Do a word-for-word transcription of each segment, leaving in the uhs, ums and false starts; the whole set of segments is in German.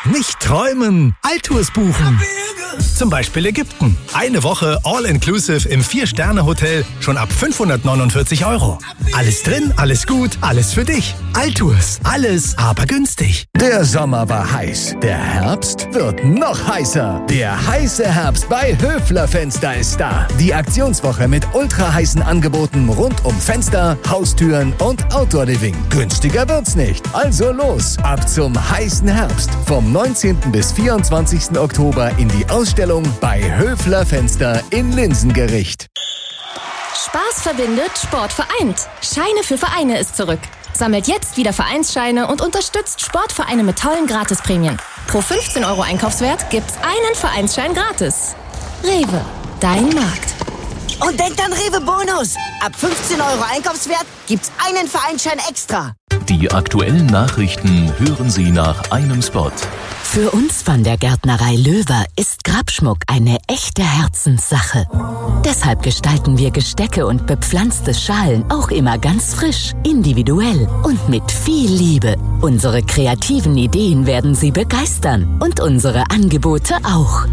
Nicht träumen, Altours buchen. Zum Beispiel Ägypten. Eine Woche All-Inclusive im Vier-Sterne-Hotel schon ab fünfhundertneunundvierzig Euro. Alles drin, alles gut, alles für dich. Altours. Alles, aber günstig. Der Sommer war heiß. Der Herbst wird noch heißer. Der heiße Herbst bei Höfler Fenster ist da. Die Aktionswoche mit ultra heißen Angeboten rund um Fenster, Haustüren und Outdoor-Living. Günstiger wird's nicht. Also los. Ab zum heißen Herbst. Vom neunzehnten bis vierundzwanzigsten Oktober in die Ausstellung bei Höfler Fenster in Linsengericht. Spaß verbindet, Sport vereint. Scheine für Vereine ist zurück. Sammelt jetzt wieder Vereinsscheine und unterstützt Sportvereine mit tollen Gratisprämien. Pro fünfzehn Euro Einkaufswert gibt's einen Vereinsschein gratis. Rewe, dein Markt. Und denkt an Rewe Bonus. Ab fünfzehn Euro Einkaufswert gibt's einen Vereinsschein extra. Die aktuellen Nachrichten hören Sie nach einem Spot. Für uns von der Gärtnerei Löwer ist Grabschmuck eine echte Herzenssache. Deshalb gestalten wir Gestecke und bepflanzte Schalen auch immer ganz frisch, individuell und mit viel Liebe. Unsere kreativen Ideen werden Sie begeistern und unsere Angebote auch.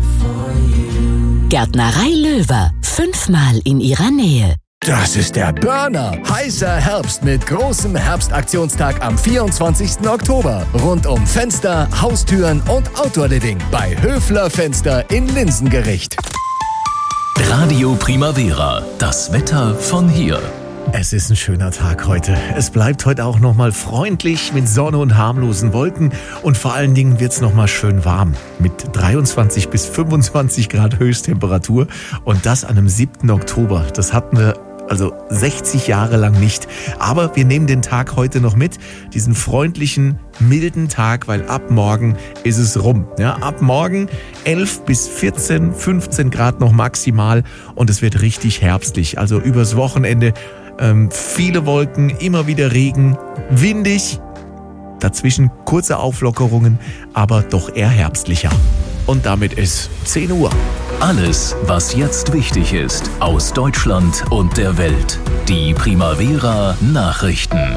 Gärtnerei Löwer, fünfmal in Ihrer Nähe. Das ist der Burner. Heißer Herbst mit großem Herbstaktionstag am vierundzwanzigsten Oktober. Rund um Fenster, Haustüren und Outdoor-Living bei Höfler Fenster in Linsengericht. Radio Primavera, das Wetter von hier. Es ist ein schöner Tag heute. Es bleibt heute auch nochmal freundlich mit Sonne und harmlosen Wolken. Und vor allen Dingen wird es nochmal schön warm. Mit dreiundzwanzig bis fünfundzwanzig Grad Höchsttemperatur. Und das an dem siebten Oktober. Das hatten wir also sechzig Jahre lang nicht. Aber wir nehmen den Tag heute noch mit. Diesen freundlichen, milden Tag, weil ab morgen ist es rum. Ja, ab morgen elf bis vierzehn, fünfzehn Grad noch maximal. Und es wird richtig herbstlich. Also übers Wochenende ähm, viele Wolken, immer wieder Regen, windig. Dazwischen kurze Auflockerungen, aber doch eher herbstlicher. Und damit ist zehn Uhr. Alles, was jetzt wichtig ist, aus Deutschland und der Welt. Die Primavera Nachrichten.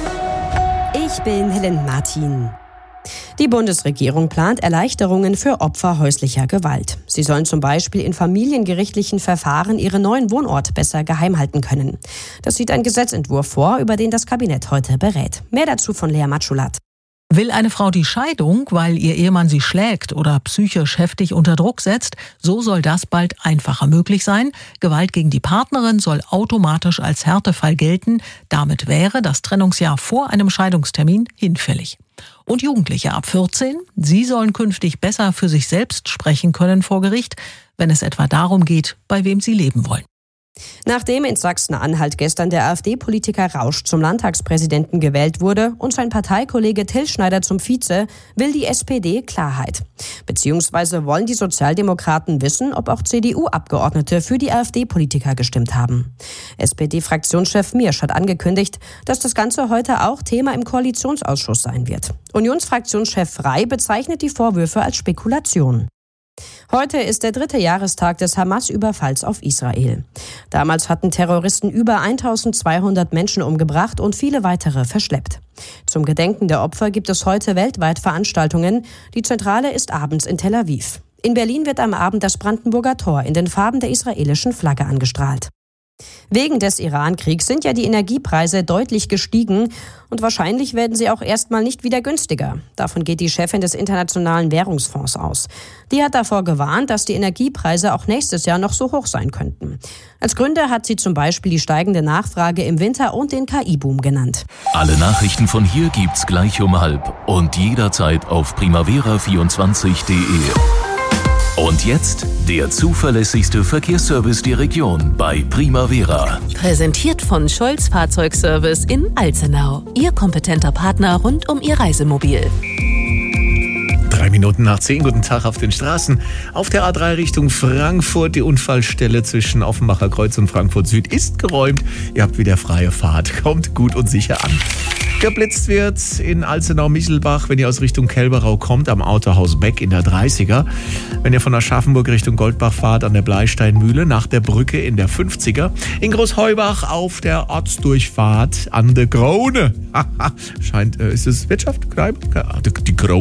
Ich bin Helen Martin. Die Bundesregierung plant Erleichterungen für Opfer häuslicher Gewalt. Sie sollen zum Beispiel in familiengerichtlichen Verfahren ihren neuen Wohnort besser geheim halten können. Das sieht ein Gesetzentwurf vor, über den das Kabinett heute berät. Mehr dazu von Lea Matschulat. Will eine Frau die Scheidung, weil ihr Ehemann sie schlägt oder psychisch heftig unter Druck setzt, so soll das bald einfacher möglich sein. Gewalt gegen die Partnerin soll automatisch als Härtefall gelten. Damit wäre das Trennungsjahr vor einem Scheidungstermin hinfällig. Und Jugendliche ab vierzehn, sie sollen künftig besser für sich selbst sprechen können vor Gericht, wenn es etwa darum geht, bei wem sie leben wollen. Nachdem in Sachsen-Anhalt gestern der AfD-Politiker Rausch zum Landtagspräsidenten gewählt wurde und sein Parteikollege Till Schneider zum Vize, will die S P D Klarheit. Beziehungsweise wollen die Sozialdemokraten wissen, ob auch C D U-Abgeordnete für die AfD-Politiker gestimmt haben. S P D-Fraktionschef Miersch hat angekündigt, dass das Ganze heute auch Thema im Koalitionsausschuss sein wird. Unionsfraktionschef Frey bezeichnet die Vorwürfe als Spekulation. Heute ist der dritte Jahrestag des Hamas-Überfalls auf Israel. Damals hatten Terroristen über eintausendzweihundert Menschen umgebracht und viele weitere verschleppt. Zum Gedenken der Opfer gibt es heute weltweit Veranstaltungen. Die Zentrale ist abends in Tel Aviv. In Berlin wird am Abend das Brandenburger Tor in den Farben der israelischen Flagge angestrahlt. Wegen des Iran-Kriegs sind ja die Energiepreise deutlich gestiegen und wahrscheinlich werden sie auch erstmal nicht wieder günstiger. Davon geht die Chefin des Internationalen Währungsfonds aus. Die hat davor gewarnt, dass die Energiepreise auch nächstes Jahr noch so hoch sein könnten. Als Gründe hat sie zum Beispiel die steigende Nachfrage im Winter und den K I-Boom genannt. Alle Nachrichten von hier gibt's gleich um halb und jederzeit auf primavera vierundzwanzig punkt de. Und jetzt der zuverlässigste Verkehrsservice der Region bei Primavera. Präsentiert von Scholz Fahrzeugservice in Alzenau. Ihr kompetenter Partner rund um Ihr Reisemobil. Drei Minuten nach zehn, guten Tag auf den Straßen. Auf der A drei Richtung Frankfurt, die Unfallstelle zwischen Offenbacher Kreuz und Frankfurt Süd ist geräumt. Ihr habt wieder freie Fahrt. Kommt gut und sicher an. Geblitzt wird in Alzenau-Michelbach, wenn ihr aus Richtung Kelberau kommt, am Autohaus Beck in der dreißiger. Wenn ihr von Aschaffenburg Richtung Goldbach fahrt, an der Bleisteinmühle, nach der Brücke in der fünfziger. In Großheubach auf der Ortsdurchfahrt an der Krone. Scheint, äh, ist es Wirtschaft? Die Krone.